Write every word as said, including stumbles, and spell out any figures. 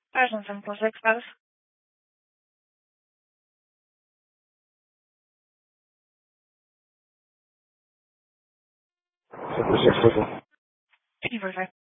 Página seven four six, status. seven four six, Can you verify?